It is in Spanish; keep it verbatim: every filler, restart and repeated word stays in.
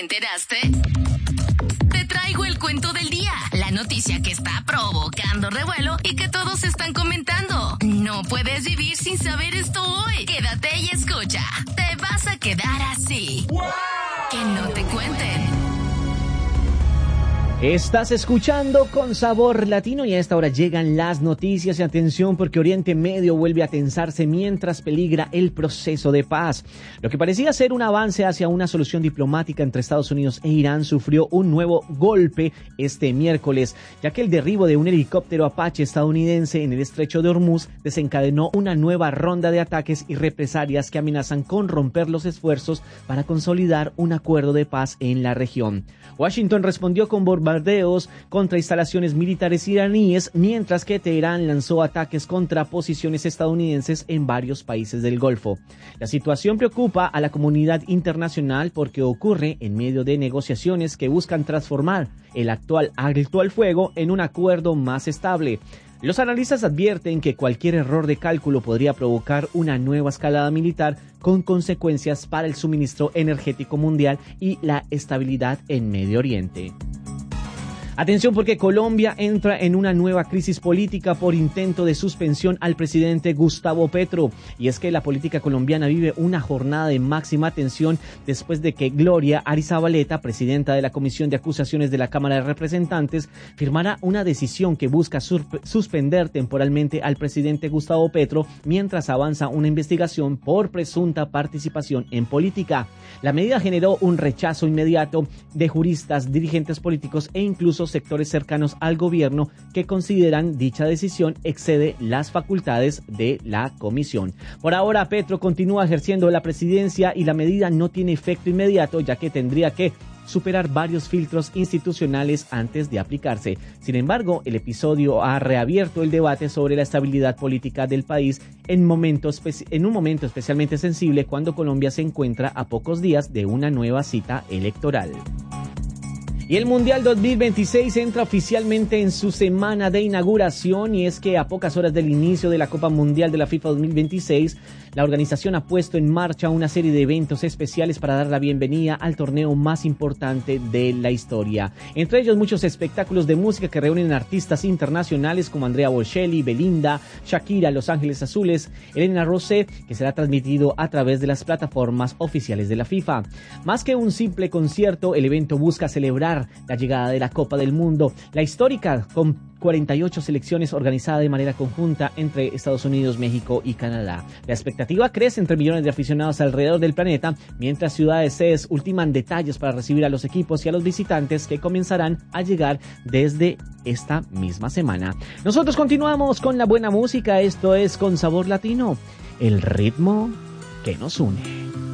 ¿Enteraste? Te traigo el cuento del día, la noticia que está provocando revuelo y que todos están comentando. No puedes vivir sin saber esto hoy. Quédate y escucha. Te vas a quedar así. ¡Wow! Que no te cuenten. Estás escuchando Con Sabor Latino y a esta hora llegan las noticias y atención porque Oriente Medio vuelve a tensarse mientras peligra el proceso de paz. Lo que parecía ser un avance hacia una solución diplomática entre Estados Unidos e Irán sufrió un nuevo golpe este miércoles, ya que el derribo de un helicóptero Apache estadounidense en el estrecho de Hormuz desencadenó una nueva ronda de ataques y represalias que amenazan con romper los esfuerzos para consolidar un acuerdo de paz en la región. Washington respondió con bombardeos contra instalaciones militares iraníes, mientras que Teherán lanzó ataques contra posiciones estadounidenses en varios países del Golfo. La situación preocupa a la comunidad internacional porque ocurre en medio de negociaciones que buscan transformar el actual alto al fuego en un acuerdo más estable. Los analistas advierten que cualquier error de cálculo podría provocar una nueva escalada militar con consecuencias para el suministro energético mundial y la estabilidad en Medio Oriente. Atención porque Colombia entra en una nueva crisis política por intento de suspensión al presidente Gustavo Petro. Y es que la política colombiana vive una jornada de máxima tensión después de que Gloria Arizabaleta, presidenta de la Comisión de Acusaciones de la Cámara de Representantes, firmara una decisión que busca surp- suspender temporalmente al presidente Gustavo Petro mientras avanza una investigación por presunta participación en política. La medida generó un rechazo inmediato de juristas, dirigentes políticos e incluso sectores cercanos al gobierno que consideran dicha decisión excede las facultades de la comisión. Por ahora, Petro continúa ejerciendo la presidencia y la medida no tiene efecto inmediato, ya que tendría que superar varios filtros institucionales antes de aplicarse. Sin embargo, el episodio ha reabierto el debate sobre la estabilidad política del país en, momentos, en un momento especialmente sensible cuando Colombia se encuentra a pocos días de una nueva cita electoral. Y el Mundial dos mil veintiséis entra oficialmente en su semana de inauguración y es que a pocas horas del inicio de la Copa Mundial de la FIFA dos mil veintiséis, la organización ha puesto en marcha una serie de eventos especiales para dar la bienvenida al torneo más importante de la historia. Entre ellos muchos espectáculos de música que reúnen artistas internacionales como Andrea Bocelli, Belinda, Shakira, Los Ángeles Azules, Elena Rosé, que será transmitido a través de las plataformas oficiales de la FIFA. Más que un simple concierto, el evento busca celebrar la llegada de la Copa del Mundo, la histórica con cuarenta y ocho selecciones organizada de manera conjunta entre Estados Unidos, México y Canadá. La expectativa crece entre millones de aficionados alrededor del planeta, mientras ciudades sedes ultiman detalles para recibir a los equipos y a los visitantes que comenzarán a llegar desde esta misma semana. Nosotros continuamos con la buena música, esto es Con Sabor Latino, el ritmo que nos une.